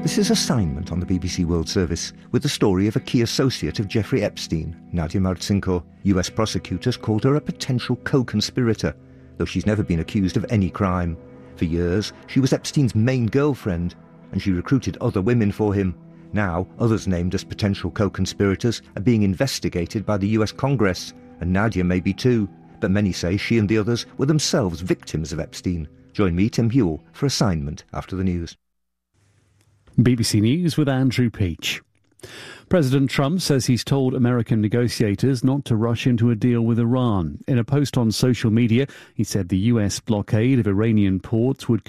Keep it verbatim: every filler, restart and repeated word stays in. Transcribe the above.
This is Assignment on the B B C World Service, with the story of a key associate of Jeffrey Epstein, Nadia Marcinko. U S prosecutors called her a potential co-conspirator, though she's never been accused of any crime. For years, she was Epstein's main girlfriend, and she recruited other women for him. Now, others named as potential co-conspirators are being investigated by the U S Congress, and Nadia may be too, but many say she and the others were themselves victims of Epstein. Join me, Tim Buell, for Assignment after the news. B B C News with Andrew Peach. President Trump says he's told American negotiators not to rush into a deal with Iran. In a post on social media, he said the U S blockade of Iranian ports would